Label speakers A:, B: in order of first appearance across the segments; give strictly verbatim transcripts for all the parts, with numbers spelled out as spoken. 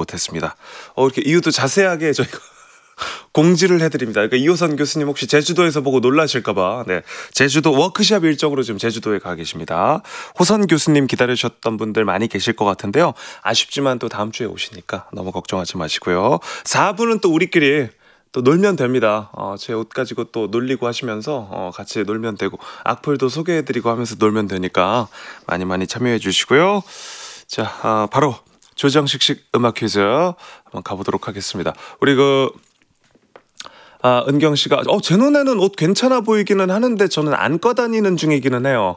A: 못했습니다. 어, 이렇게 이유도 자세하게 저희가 공지를 해드립니다. 그러니까 이호선 교수님 혹시 제주도에서 보고 놀라실까봐 네, 제주도 워크숍 일정으로 지금 제주도에 가 계십니다. 호선 교수님 기다리셨던 분들 많이 계실 것 같은데요. 아쉽지만 또 다음 주에 오시니까 너무 걱정하지 마시고요. 사 부는 또 우리끼리 또 놀면 됩니다. 어, 제 옷 가지고 또 놀리고 하시면서 어, 같이 놀면 되고 악플도 소개해드리고 하면서 놀면 되니까 많이 많이 참여해 주시고요. 자, 어, 바로 조정식식 음악 퀴즈 한번 가보도록 하겠습니다. 우리 그 아, 은경 씨가 어, 제 눈에는 옷 괜찮아 보이기는 하는데 저는 안 꺼다니는 중이기는 해요.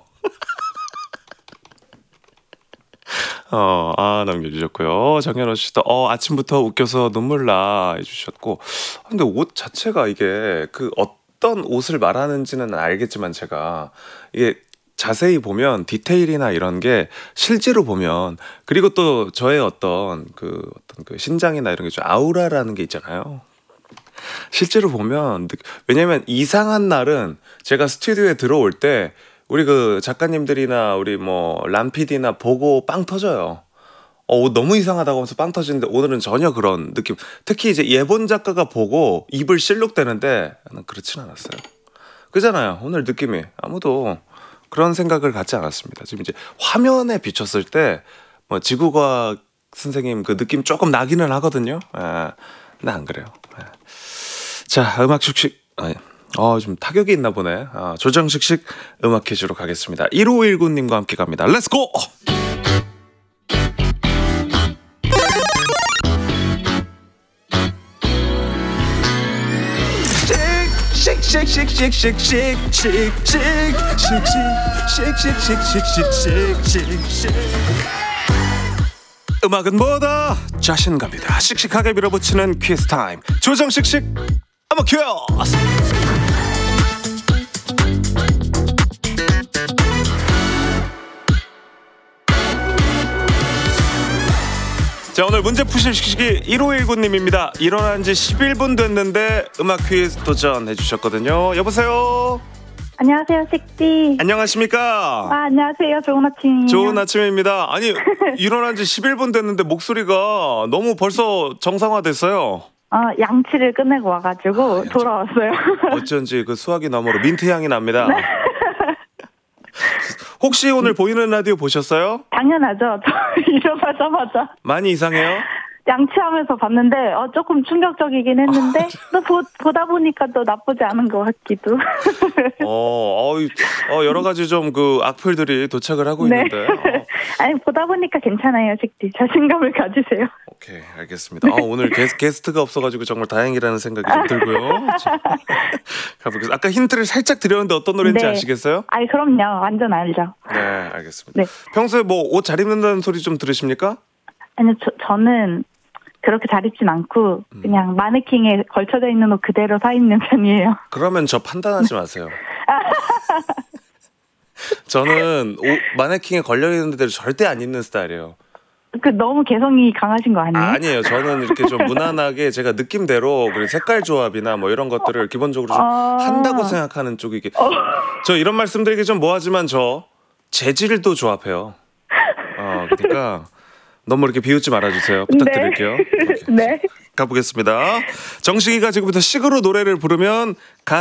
A: 어, 아, 남겨주셨고요. 정현호 씨도 어, 아침부터 웃겨서 눈물 나 해주셨고. 근데 옷 자체가 이게 그 어떤 옷을 말하는지는 알겠지만 제가 이게 자세히 보면 디테일이나 이런 게 실제로 보면 그리고 또 저의 어떤 그 어떤 그 신장이나 이런 게 좀 아우라라는 게 있잖아요. 실제로 보면 왜냐면 이상한 날은 제가 스튜디오에 들어올 때 우리 그 작가님들이나 우리 뭐 람피디나 보고 빵 터져요. 어, 옷 너무 이상하다고 하면서 빵 터지는데 오늘은 전혀 그런 느낌. 특히 이제 예본 작가가 보고 입을 실룩대는데 나는 그렇진 않았어요. 그잖아요. 오늘 느낌이 아무도 그런 생각을 갖지 않았습니다. 지금 이제 화면에 비쳤을 때 뭐 지구과학 선생님 그 느낌 조금 나기는 하거든요. 아, 근데 안 그래요. 아. 자, 음악 숙식. 아, 어, 좀 타격이 있나 보네. 아, 조정식식 음악 퀴즈로 가겠습니다. 일오일구 님과 함께 갑니다. 렛츠고! 음악은 뭐다? 자신감이다. 씩씩하게 밀어붙이는 퀴즈 타임. 조정식식 음악 퀴즈. 자, 오늘 문제 푸실 시기 일오일구 님입니다. 일어난 지 십일 분 됐는데 음악 퀴즈 도전해 주셨거든요. 여보세요?
B: 안녕하세요, 식디.
A: 안녕하십니까?
B: 아, 안녕하세요. 좋은 아침이에요.
A: 좋은 아침입니다. 아니, 일어난 지 십일 분 됐는데 목소리가 너무 벌써 정상화됐어요.
B: 어, 양치를 끝내고 와가지고 아, 돌아왔어요.
A: 어쩐지 그 수화기 너머로 민트 향이 납니다. 네. 혹시 오늘 보이는 라디오 보셨어요?
B: 당연하죠. 저 일어나자마자.
A: 많이 이상해요?
B: 양치하면서 봤는데 어, 조금 충격적이긴 했는데 또 보, 보다 보니까 또 나쁘지 않은 것 같기도.
A: 어, 어, 어 여러 가지 좀 그 악플들이 도착을 하고 네. 있는데. 어.
B: 아니 보다 보니까 괜찮아요, 식디. 자신감을 가지세요.
A: 오케이, 알겠습니다. 아, 오늘 게스, 게스트가 없어가지고 정말 다행이라는 생각이 좀 들고요. 가보겠습니다. 아까 힌트를 살짝 드렸는데 어떤 노래인지 네. 아시겠어요?
B: 아니 그럼요, 완전 알죠.
A: 네, 알겠습니다. 네. 평소에 뭐 옷 잘 입는다는 소리 좀 들으십니까?
B: 아니요, 저, 저는 그렇게 잘 입진 않고 그냥 마네킹에 걸쳐져 있는 옷 그대로 사 입는 편이에요.
A: 그러면 저 판단하지 마세요. 저는 옷, 마네킹에 걸려있는 데를 절대 안 입는 스타일이에요.
B: 그 너무 개성이 강하신 거 아니에요?
A: 아, 아니에요. 저는 이렇게 좀 무난하게 제가 느낌대로 그리고 색깔 조합이나 뭐 이런 것들을 기본적으로 좀 아~ 한다고 생각하는 쪽이기. 어. 저 이런 말씀드리기 좀 뭐하지만 저 재질도 조합해요. 어, 그러니까 너무 이렇게 비웃지 말아주세요. 부탁드릴게요.
B: 네. 네.
A: 가보겠습니다. 정식이가 지금부터 식으로 노래를 부르면 가